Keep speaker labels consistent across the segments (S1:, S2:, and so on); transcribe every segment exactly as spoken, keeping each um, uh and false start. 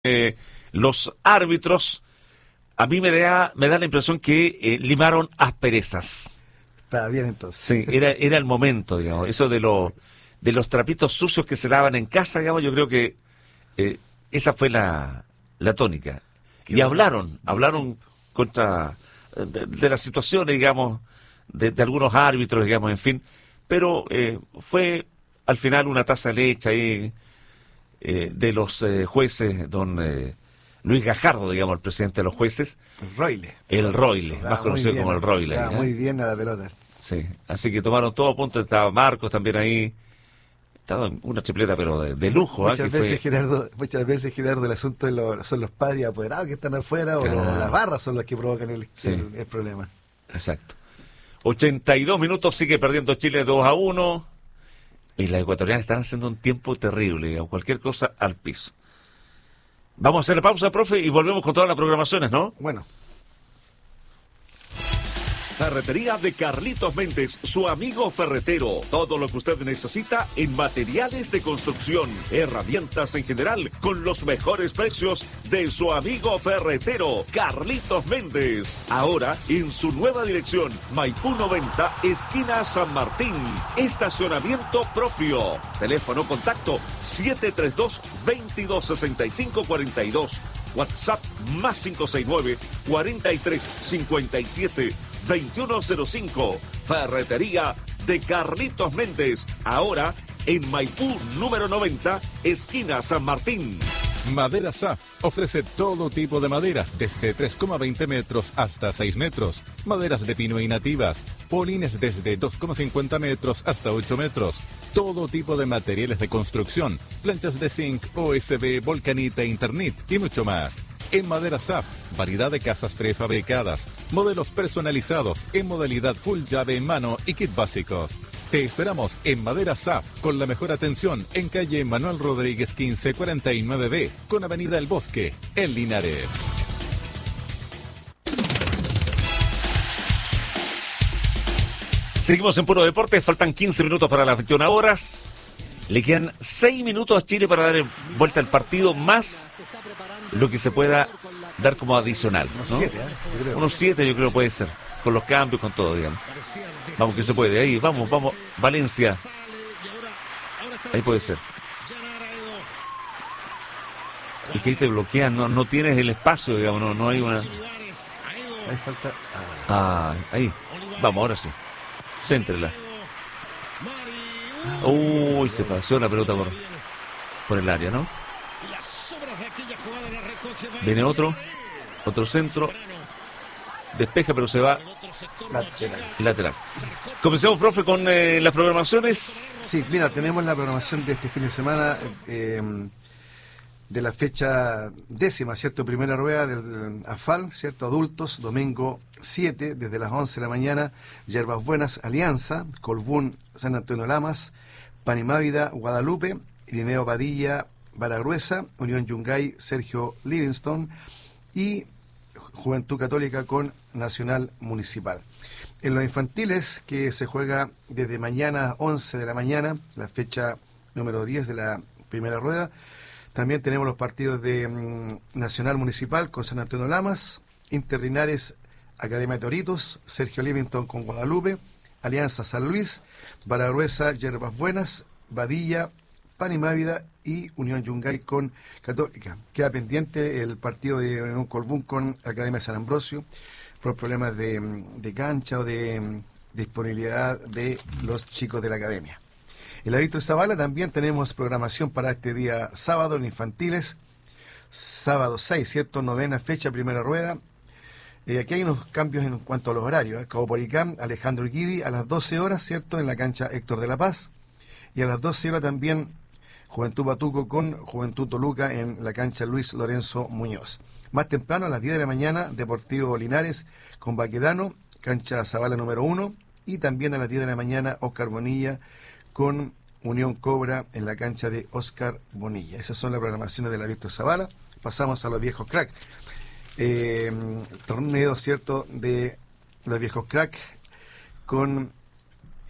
S1: Eh, los árbitros, a mí me da, me da la impresión que eh, limaron asperezas.
S2: Estaba bien entonces.
S1: Sí, era, era el momento, digamos. Eso de, lo, sí. de los trapitos sucios que se lavan en casa, digamos, yo creo que eh, esa fue la, la tónica. Qué y bueno. hablaron, hablaron contra de, de las situaciones, digamos, de, de algunos árbitros, digamos, en fin. Pero eh, fue al final una taza de leche ahí eh, de los eh, jueces, don eh, Luis Gajardo, digamos, el presidente de los jueces.
S2: El Roile.
S1: El Roile, más conocido como el Roile.
S2: Ah, muy bien a la pelota.
S1: Sí, así que tomaron todo a punto, estaba Marcos también ahí. Estaba una tripleta, pero de, de sí, lujo.
S2: Muchas,
S1: ¿eh?
S2: veces,
S1: fue...
S2: Gerardo, muchas veces, Gerardo, el asunto de lo, son los padres apoderados que están afuera, claro. o lo, las barras son las que provocan el, sí. el, el problema.
S1: Exacto. ochenta y dos minutos, sigue perdiendo Chile dos a uno. Y las ecuatorianas están haciendo un tiempo terrible, digamos, cualquier cosa al piso. Vamos a hacer la pausa, profe, y volvemos con todas las programaciones, ¿no?
S2: Bueno.
S3: Ferretería de Carlitos Méndez, su amigo ferretero. Todo lo que usted necesita en materiales de construcción, herramientas en general, con los mejores precios de su amigo ferretero, Carlitos Méndez. Ahora en su nueva dirección, Maipú noventa, esquina San Martín. Estacionamiento propio. Teléfono contacto siete tres dos, veintidós sesenta y cinco cuarenta y dos. WhatsApp más cinco seis nueve, cuarenta y tres cincuenta y siete, veintiuno cero cinco. Ferretería de Carlitos Méndez. Ahora en Maipú número noventa, esquina San Martín.
S4: Madera S A F ofrece todo tipo de madera, desde tres coma veinte metros hasta seis metros. Maderas de pino y nativas. Polines desde dos coma cincuenta metros hasta ocho metros. Todo tipo de materiales de construcción. Planchas de zinc, O S B, volcanita, Internet y mucho más. En Madera S A F, variedad de casas prefabricadas, modelos personalizados en modalidad full llave en mano y kit básicos. Te esperamos en Madera S A F con la mejor atención en calle Manuel Rodríguez quince cuarenta y nueve B con avenida El Bosque, en Linares.
S1: Seguimos en Puro Deporte, faltan quince minutos para las veintiuna horas. Le quedan seis minutos a Chile para dar vuelta al partido, más lo que se pueda dar como adicional, ¿no?
S2: Unos siete, ¿eh?
S1: Unos siete yo creo puede ser, con los cambios, con todo, digamos. Vamos que se puede, ahí, vamos, vamos, Valencia. Ahí puede ser. Y que ahí te bloquean, no, no tienes el espacio, digamos, no, no hay una...
S2: Ahí falta...
S1: Ah, ahí, vamos, ahora sí. Céntrela. Uy, se pasó la pelota por, por el área, ¿no? Viene otro, otro centro. Despeja, pero se va
S2: lateral.
S1: lateral. Comencemos, profe, con eh, las programaciones.
S2: Sí, mira, tenemos la programación de este fin de semana eh, de la fecha décima, ¿cierto? Primera rueda del A F A L, ¿cierto? Adultos, domingo siete, desde las once de la mañana, Yerbas Buenas, Alianza, Colbún, San Antonio Lamas, Panimávida, Guadalupe, Irineo Padilla, Baragruesa, Unión Yungay, Sergio Livingston y Juventud Católica con Nacional Municipal. En los infantiles, que se juega desde mañana once de la mañana, la fecha número diez de la primera rueda, también tenemos los partidos de um, Nacional Municipal con San Antonio Lamas, Interlinares, Academia de Toritos, Sergio Livingston con Guadalupe, Alianza San Luis, Baragruesa, Yerbas Buenas, Badilla, Panimávida y Unión Yungay con Católica. Queda pendiente el partido de Unión Colbún con Academia San Ambrosio por problemas de, de cancha o de disponibilidad de los chicos de la academia. En la Víctor Zavala también tenemos programación para este día sábado en infantiles, sábado seis, ¿cierto? Novena fecha, primera rueda. Eh, aquí hay unos cambios en cuanto a los horarios. ¿eh? Caupolicán, Alejandro Guidi a las doce horas, ¿cierto? En la cancha Héctor de la Paz. Y a las doce horas también Juventud Patuco con Juventud Toluca en la cancha Luis Lorenzo Muñoz. Más temprano, a las diez de la mañana, Deportivo Linares con Baquedano, cancha Zavala número uno. Y también a las diez de la mañana, Oscar Bonilla con Unión Cobra en la cancha de Oscar Bonilla. Esas son las programaciones de la Víctor Zavala. Pasamos a los viejos crack. Eh, torneo, ¿cierto?, de los viejos crack con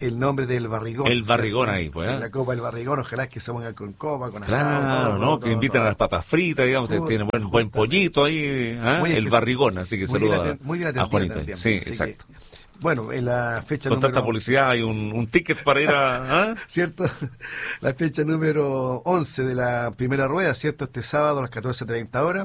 S2: el nombre del Barrigón.
S1: El Barrigón
S2: ¿cierto?
S1: ahí, pues.
S2: Sí,
S1: ¿eh?
S2: la Copa del Barrigón, ojalá que se pongan con copa, con
S1: Claro,
S2: asado. Todo,
S1: ¿no?
S2: todo,
S1: que
S2: todo,
S1: invitan
S2: todo.
S1: a las papas fritas, digamos,
S2: Justo,
S1: tiene buen, buen pollito ahí, ¿eh?
S2: Muy
S1: El
S2: exquisito.
S1: Barrigón, así que
S2: Muy bien
S1: saluda
S2: aten- muy bien
S1: a
S2: atendida
S1: Juanito.
S2: también,
S1: Sí,
S2: así
S1: exacto.
S2: que, bueno, en la fecha
S1: Con
S2: número...
S1: tanta publicidad hay un, un ticket para ir a... ¿ah?
S2: ¿Cierto? La fecha número once de la primera rueda, ¿cierto? Este sábado a las catorce treinta horas.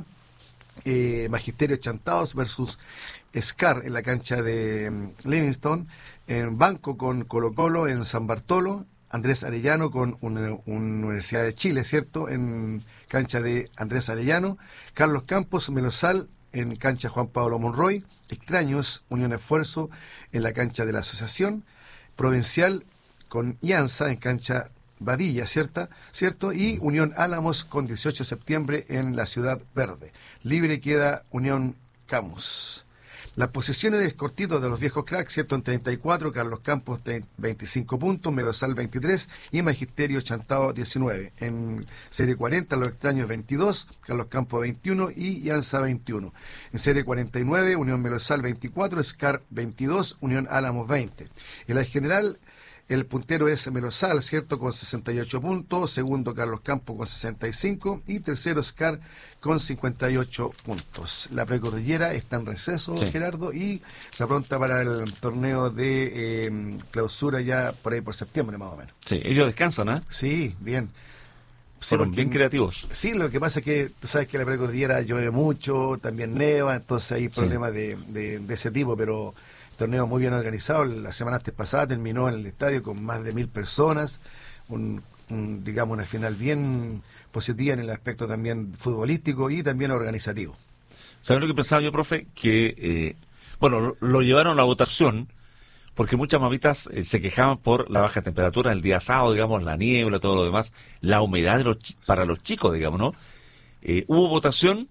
S2: Eh, Magisterio Chantados versus Scar en la cancha de mm, Livingston. En Banco con Colo Colo en San Bartolo. Andrés Arellano con una, una Universidad de Chile, ¿cierto? En cancha de Andrés Arellano. Carlos Campos, Melosal en cancha Juan Pablo Monroy. Extraños, Unión Esfuerzo en la cancha de la Asociación. Provincial con Ianza en cancha Badilla, ¿cierta? ¿cierto? Y Unión Álamos con dieciocho de septiembre en la Ciudad Verde. Libre queda Unión Camus. Las posiciones de cortitos de los viejos cracks, ¿cierto? En treinta y cuatro, Carlos Campos veinticinco puntos, Melosal veintitrés y Magisterio Chantao diecinueve. En serie cuarenta, Los Extraños veintidós, Carlos Campos veintiuno y Ianza veintiuno. En serie cuarenta y nueve, Unión Melosal veinticuatro, Scar veintidós, Unión Álamos veinte. En la general, el puntero es Melosal, ¿cierto? Con sesenta y ocho puntos, segundo Carlos Campos con sesenta y cinco y tercero Scar con cincuenta y ocho puntos. La precordillera está en receso,
S1: Sí.
S2: Gerardo, y se apronta para el torneo de eh, clausura ya por ahí por septiembre más o menos.
S1: Sí, ellos descansan, ¿ah?
S2: Sí, bien. Sí,
S1: Fueron
S2: porque-
S1: bien creativos.
S2: Sí, lo que pasa es que tú sabes que la precordillera llueve mucho, también neva, entonces hay problemas de, de, de ese tipo, pero el torneo muy bien organizado. La semana antes pasada terminó en el estadio con más de mil personas, un, un, digamos una final bien positiva en el aspecto también futbolístico y también organizativo.
S1: ¿Sabes lo que pensaba yo, profe? Que, eh, bueno, lo, lo llevaron a la votación porque muchas mamitas eh, se quejaban por la baja temperatura el día sábado, digamos, la niebla, todo lo demás, la humedad de los chi- para
S2: Sí.
S1: los chicos, digamos, ¿no? Eh, hubo votación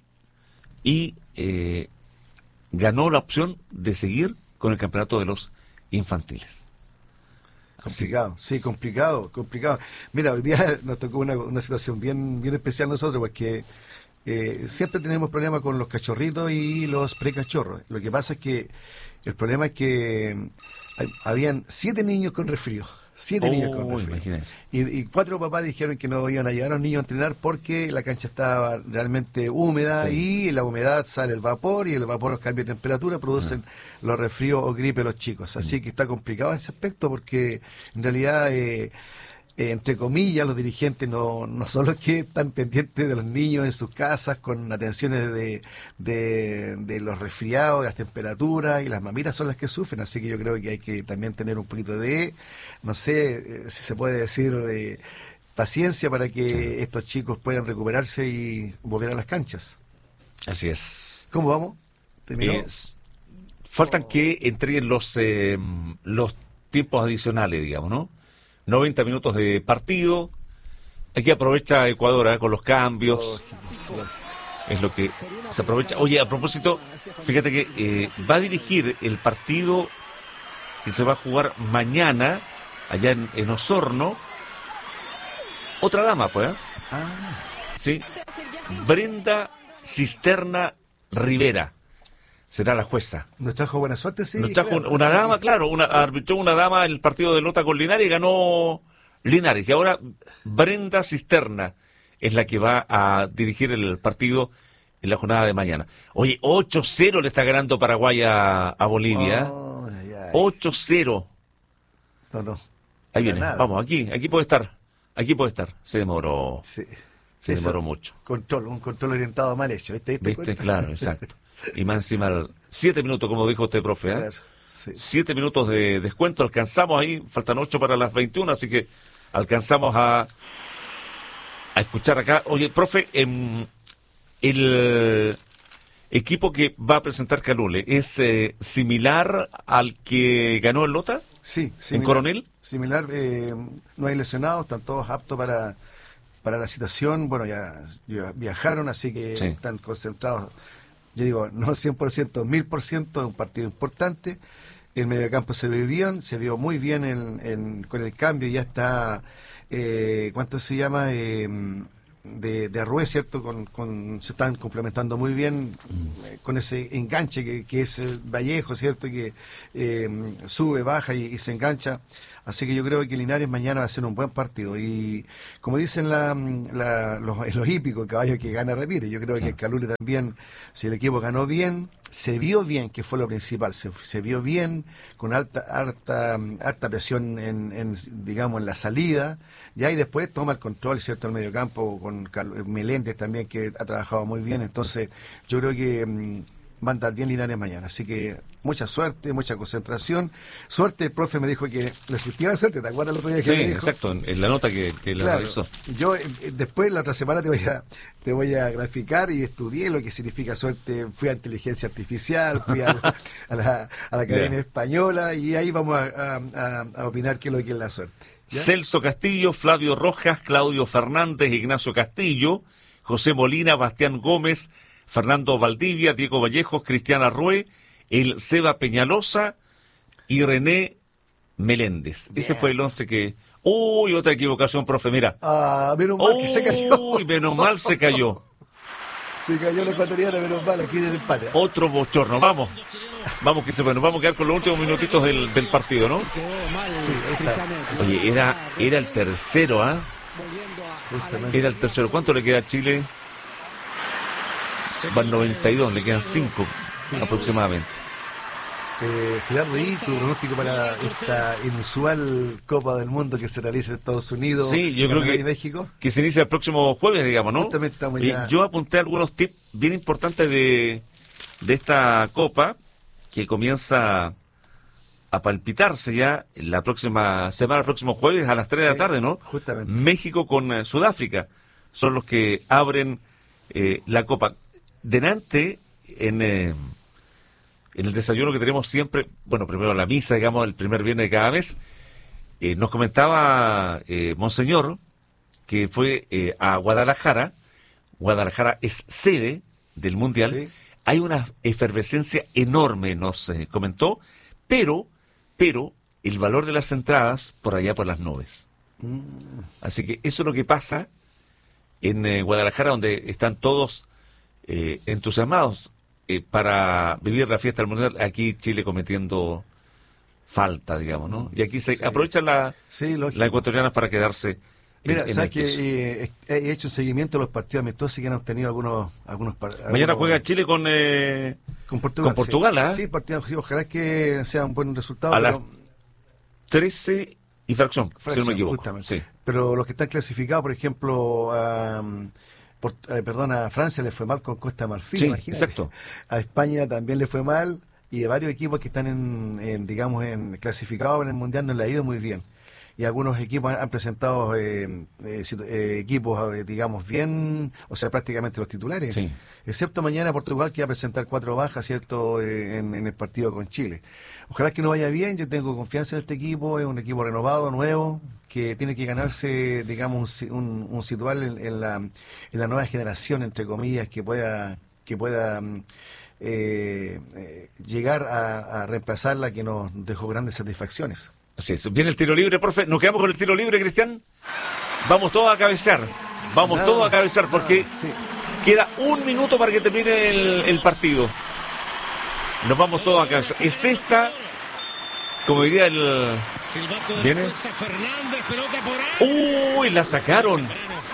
S1: y eh, ganó la opción de seguir con el campeonato de los infantiles.
S2: Complicado, sí, complicado, complicado. Mira, hoy día nos tocó una, una situación bien, bien especial nosotros porque eh, siempre tenemos problemas con los cachorritos y los precachorros. Lo que pasa es que el problema es que hay- habían siete niños con resfrío. Siete niños con
S1: Oh,
S2: resfrío.
S1: imagínense.
S2: Y, y cuatro papás dijeron que no iban a llevar a los niños a entrenar porque la cancha estaba realmente húmeda y la humedad sale el vapor y el vapor los cambia de temperatura, producen los resfríos o gripe a los chicos. Así que está complicado ese aspecto porque en realidad, eh, eh, entre comillas, los dirigentes no, no son los que están pendientes de los niños en sus casas con atenciones de, de, de los resfriados, de las temperaturas, y las mamitas son las que sufren. Así que yo creo que hay que también tener un poquito de, no sé eh, si se puede decir, eh, paciencia para que estos chicos puedan recuperarse y volver a las canchas.
S1: Así es.
S2: ¿Cómo vamos? ¿Terminó?
S1: Es- faltan que entreguen los, eh, los tiempos adicionales, digamos, ¿no? noventa minutos de partido. Aquí aprovecha Ecuador ¿eh? con los cambios.
S2: Lógico, lógico.
S1: Es lo que se aprovecha. Oye, a propósito, fíjate que eh, va a dirigir el partido que se va a jugar mañana allá en, en Osorno. Otra dama, pues, ¿eh?
S2: Ah,
S1: Sí. Brenda Cisterna Rivera será la jueza.
S2: nos trajo buena suerte, sí.
S1: Nos trajo
S2: claro,
S1: una
S2: sí.
S1: dama, claro, una, arbitró una dama el partido de Lota con Linares y ganó Linares. Y ahora Brenda Cisterna es la que va a dirigir el partido en la jornada de mañana. Oye, ocho cero le está ganando Paraguay a, a Bolivia.
S2: Ay, ay.
S1: ocho cero.
S2: No, no.
S1: Ahí viene.
S2: Nada.
S1: Vamos, aquí, aquí puede estar. Aquí puede estar. Se demoró.
S2: Sí.
S1: Se
S2: Eso,
S1: demoró mucho.
S2: Control, un control orientado mal hecho. ¿Viste? ¿Viste?
S1: ¿Viste? Claro, exacto. Y más encima, el- siete minutos, como dijo usted, profe. ¿eh?
S2: Claro, sí.
S1: Siete minutos de descuento, alcanzamos ahí, faltan ocho para las veintiuna, así que alcanzamos a, a escuchar acá. Oye, profe, em, el equipo que va a presentar Calule, ¿es eh, similar al que ganó el Lota?
S2: Sí,
S1: ¿En
S2: similar,
S1: Coronel?
S2: Similar, eh, no hay lesionados, están todos aptos para, para la citación. Bueno, ya, ya viajaron, así que
S1: Sí.
S2: están concentrados. Yo digo, no cien por ciento, mil por ciento, es un partido importante. El mediocampo se vio bien, se vio muy bien en, en- con el cambio, ya está, eh, ¿cuánto se llama? Eh, de, de Arrué, ¿cierto? Con, con, se están complementando muy bien mm. eh, con ese enganche que, que es el Vallejo, ¿cierto? Que eh, sube, baja y, y se engancha. Así que yo creo que Linares mañana va a ser un buen partido. Y como dicen la, la, los, los hípicos, el caballo que gana repite. Yo creo que el Calule también, si el equipo ganó bien, se vio bien, que fue lo principal. Se, se vio bien, con alta alta, alta presión en, en, digamos, en la salida. Ya y después toma el control, ¿cierto? El mediocampo con Meléndez también, que ha trabajado muy bien. Entonces, yo creo que mmm, va a andar bien Linares mañana. Así que mucha suerte, mucha concentración. Suerte, el profe me dijo que le existía la suerte, ¿te acuerdas el otro día que
S1: sí,
S2: me dijo?
S1: Exacto, en la nota que, que
S2: claro,
S1: le realizó.
S2: Yo eh, después, la otra semana, te voy a te voy a graficar y estudié lo que significa suerte. Fui a inteligencia artificial, fui a, a, la, a la Academia yeah. Española, y ahí vamos a, a, a opinar qué es lo que es la suerte. ¿Ya?
S1: Celso Castillo, Flavio Rojas, Claudio Fernández, Ignacio Castillo, José Molina, Bastián Gómez, Fernando Valdivia, Diego Vallejos, Cristian Arrué, el Seba Peñalosa y René Meléndez. Bien. Ese fue el once que... Uy, otra equivocación, profe, mira.
S2: Ah, menos mal Uy, que se cayó.
S1: Uy, menos mal se cayó.
S2: Se cayó la ecuatoriana, menos mal, aquí en el empate.
S1: Otro bochorno, vamos. Vamos que se nos vamos a quedar con los últimos minutitos del, del partido, ¿no? Sí, oye, era, era el tercero, ¿ah? ¿eh? Era el tercero. ¿Cuánto le queda a Chile? Van noventa y dos, le quedan cinco sí. aproximadamente.
S2: Eh, Gerardo, ¿y tu pronóstico para esta inusual Copa del Mundo que se realiza en Estados Unidos,
S1: sí, yo creo que,
S2: México?
S1: Que se inicia el próximo jueves, digamos, ¿no?
S2: Justamente estamos
S1: ya...
S2: ya...
S1: Yo apunté algunos tips bien importantes de, de esta Copa, que comienza a palpitarse ya la próxima semana, el próximo jueves a las tres sí, de la tarde, ¿no?
S2: Justamente.
S1: México con uh, Sudáfrica son los que abren eh, la Copa. Delante, en, eh, en el desayuno que tenemos siempre, bueno, primero la misa, digamos, el primer viernes de cada mes, eh, nos comentaba eh, Monseñor que fue eh, a Guadalajara. Guadalajara es sede del Mundial. Sí. Hay una efervescencia enorme, nos eh, comentó, pero, pero el valor de las entradas por allá por las nubes. Mm. Así que eso es lo que pasa en eh, Guadalajara, donde están todos eh, entusiasmados eh, para vivir la fiesta del Mundial. Aquí Chile cometiendo falta, digamos, ¿no? Y aquí se sí. aprovechan la,
S2: sí, las
S1: ecuatorianas para quedarse.
S2: Mira, en, en sabes que eh, he hecho un seguimiento de los partidos amistosos que han obtenido algunos algunos
S1: partidos. Mañana algunos, juega Chile con eh,
S2: con Portugal.
S1: Con Portugal,
S2: sí,
S1: ¿eh?
S2: sí, partido, ojalá que sea un buen resultado.
S1: A
S2: pero...
S1: las trece y fracción, fracción, si no me equivoco.
S2: Justamente.
S1: Sí.
S2: Pero los que están clasificados, por ejemplo, a, por, eh, perdón, a Francia le fue mal con Costa de Marfil,
S1: sí,
S2: imagínate.
S1: Exacto.
S2: A España también le fue mal, y de varios equipos que están en, en digamos, en clasificados en el Mundial no le ha ido muy bien. Y algunos equipos han presentado eh, eh, eh, equipos, eh, digamos, bien, o sea, prácticamente los titulares.
S1: Sí.
S2: Excepto mañana Portugal, que va a presentar cuatro bajas, ¿cierto?, eh, en, en el partido con Chile. Ojalá que no vaya bien, yo tengo confianza en este equipo, es un equipo renovado, nuevo, que tiene que ganarse, digamos, un, un, un situar en, en, la, en la nueva generación, entre comillas, que pueda, que pueda eh, eh, llegar a, a reemplazar la que nos dejó grandes satisfacciones.
S1: Así es. Viene el tiro libre, profe. ¿Nos quedamos con el tiro libre, Cristian? Vamos todos a cabecear. Vamos nada, todos a cabecear porque nada, sí. queda un minuto para que termine el, el partido. Nos vamos todos a cabecear. Es esta, como diría el... ¿Viene? ¡Uy! La sacaron.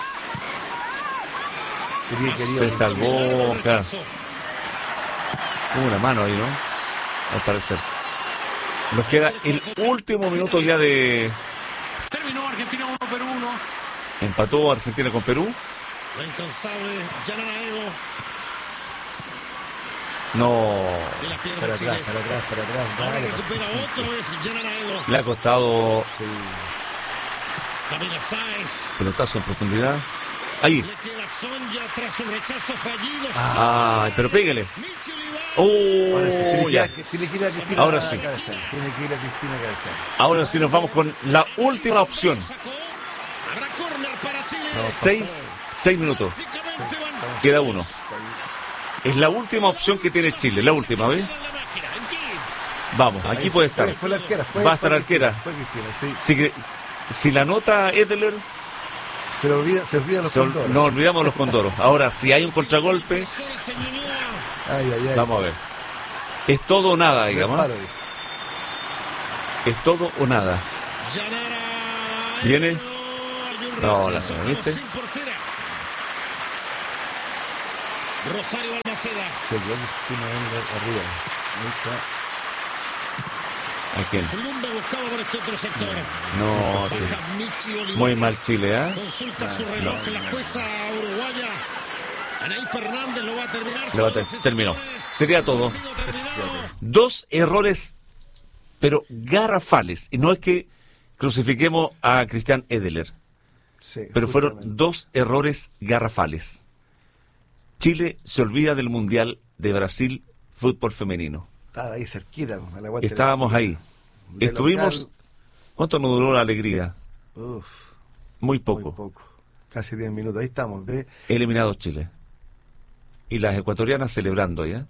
S1: Se salvó. Claro. Hubo una mano ahí, ¿no? Al parecer. Nos queda el último minuto ya de...
S5: Terminó Argentina uno, Perú uno.
S1: Empató Argentina con Perú.
S5: La incansable Yanaraedo.
S1: No.
S2: Para atrás, para atrás, para atrás.
S5: Ahora recupera otra vez Yanaraedo.
S1: Le ha costado...
S2: Sí.
S5: Camila Sáenz.
S1: Pelotazo en profundidad. Ahí.
S5: Le queda Sonja tras un rechazo fallido.
S1: Ah, pero pégale.
S2: Oh, ahora sí, tiene,
S1: ya.
S2: que, tiene que ir a Cristina
S1: Ahora sí.
S2: Cabezal, tiene que ir a Cristina Cabezal.
S1: Ahora sí nos vamos con la última opción.
S2: No,
S1: seis, seis minutos. Queda uno. Es la última opción que tiene Chile, la última, ¿ves? Vamos, aquí puede estar.
S2: Fue, fue la arquera, fue,
S1: Va a estar
S2: fue
S1: arquera.
S2: Fue Cristina, sí.
S1: Si, si la nota Edler,
S2: Se le olvida, se olvidan los
S1: Se ol-
S2: condoros.
S1: nos olvidamos los condoros. Ahora, si hay un contragolpe,
S2: Ay, ay, ay.
S1: vamos a ver. Es todo o nada, digamos.
S2: Paro,
S1: Es todo o nada. ¿Viene? No, la ¿viste?
S5: Rosario Balmaceda.
S2: se dio tiene arriba. Ahí está.
S1: ¿A quién?
S5: Columba buscaba por este otro sector.
S1: No, sí.
S5: Baja Michi Olivares.
S1: Muy mal Chile, ¿eh?
S5: Consulta su reloj. La jueza uruguaya Anaí Fernández lo va a terminar.
S1: Lo va a ter- terminó. Sería todo. Dos errores, pero garrafales. Y no es que crucifiquemos a Cristian Edeler,
S2: Sí,
S1: pero fueron
S2: justamente.
S1: dos errores garrafales. Chile se olvida del Mundial de Brasil fútbol femenino.
S2: Estaba ahí cerquita. A la vuelta de la
S1: Estábamos
S2: esquina.
S1: ahí.
S2: De
S1: Estuvimos...
S2: local,
S1: ¿Cuánto nos duró la alegría?
S2: uf,
S1: Muy
S2: muy
S1: poco.
S2: poco. Casi diez minutos. Ahí estamos. ¿Ve?
S1: Eliminados Chile. Y las ecuatorianas celebrando ya.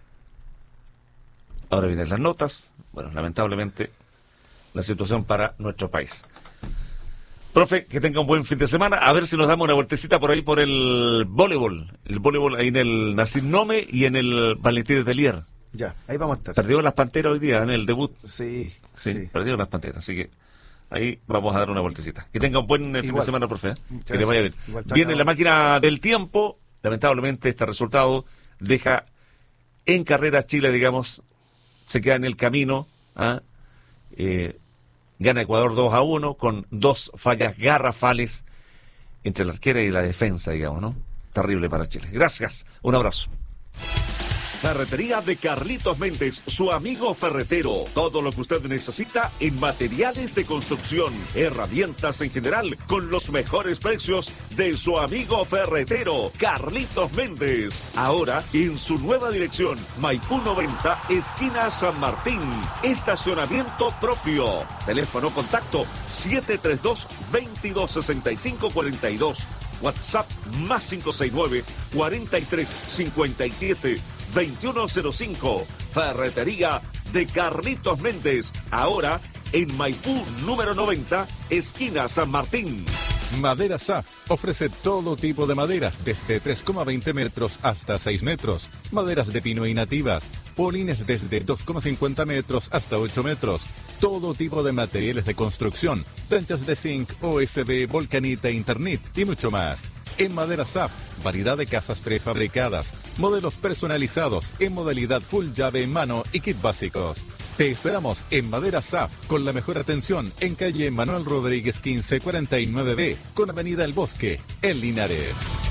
S1: Ahora vienen las notas. Bueno, lamentablemente, la situación para nuestro país. Profe, que tenga un buen fin de semana. A ver si nos damos una vueltecita por ahí por el voleibol. El voleibol ahí en el Nassim Nome y en el Valentín de Telier.
S2: Ya, ahí vamos a estar.
S1: Perdió las Panteras hoy día en el debut.
S2: Sí,
S1: Sí,
S2: sí.
S1: perdieron las Panteras. Así que ahí vamos a dar una vueltecita. Que tenga un buen eh, fin de
S2: Igual.
S1: semana, profe. ¿eh?
S2: Muchas
S1: Que le vaya bien.
S2: gracias. Igual, chao,
S1: Viene
S2: chao.
S1: la máquina del tiempo. Lamentablemente este resultado deja en carrera a Chile, digamos, se queda en el camino. ¿ah? Eh, gana Ecuador dos a uno con dos fallas garrafales entre la arquera y la defensa, digamos, ¿no? Terrible para Chile. Gracias. Un abrazo.
S3: Ferretería de Carlitos Méndez, su amigo ferretero. Todo lo que usted necesita en materiales de construcción, herramientas en general, con los mejores precios de su amigo ferretero, Carlitos Méndez. Ahora en su nueva dirección, Maipú noventa, esquina San Martín. Estacionamiento propio. Teléfono contacto siete tres dos, veintidós sesenta y cinco cuarenta y dos. WhatsApp más cinco seis nueve, cuarenta y tres cincuenta y siete, veintiuno cero cinco. Ferretería de Carlitos Méndez. Ahora en Maipú número noventa, esquina San Martín.
S4: Madera S A F ofrece todo tipo de maderas, desde tres coma veinte metros hasta seis metros. Maderas de pino y nativas. Polines desde dos coma cincuenta metros hasta ocho metros. Todo tipo de materiales de construcción. Planchas de zinc, O S B, volcanita, internet y mucho más. En Madera S A F, variedad de casas prefabricadas, modelos personalizados en modalidad full llave en mano y kit básicos. Te esperamos en Madera S A F con la mejor atención en calle Manuel Rodríguez quince cuarenta y nueve B con avenida El Bosque, en Linares.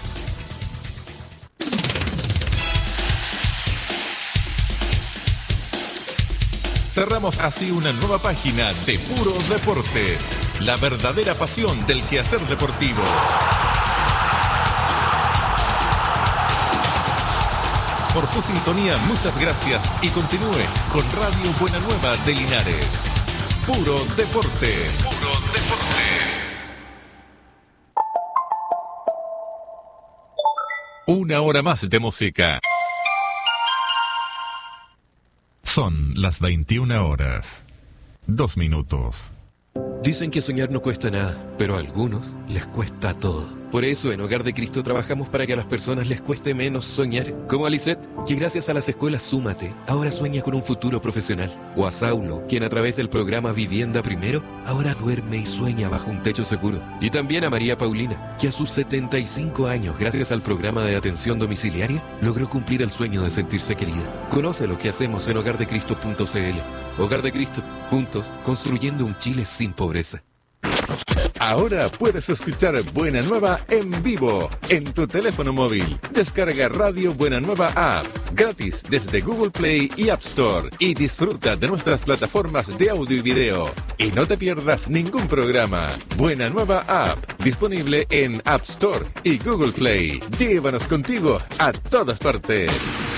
S4: Cerramos así una nueva página de Puro Deportes, la verdadera pasión del quehacer deportivo. Por su sintonía, muchas gracias y continúe con Radio Buena Nueva de Linares. Puro Deportes. Puro Deportes. Una hora más de música. Son las veintiuna horas. Dos minutos.
S6: Dicen que soñar no cuesta nada, pero a algunos les cuesta todo. Por eso en Hogar de Cristo trabajamos para que a las personas les cueste menos soñar. Como a Lisette, que gracias a las escuelas Súmate, ahora sueña con un futuro profesional. O a Saulo, quien a través del programa Vivienda Primero, ahora duerme y sueña bajo un techo seguro. Y también a María Paulina, que a sus setenta y cinco años, gracias al programa de atención domiciliaria, logró cumplir el sueño de sentirse querida. Conoce lo que hacemos en hogar de cristo punto c l. Hogar de Cristo, juntos, construyendo un Chile sin pobreza.
S4: Ahora puedes escuchar Buena Nueva en vivo en tu teléfono móvil. Descarga Radio Buena Nueva App gratis desde Google Play y App Store y disfruta de nuestras plataformas de audio y video. Y no te pierdas ningún programa. Buena Nueva App disponible en App Store y Google Play. Llévanos contigo a todas partes.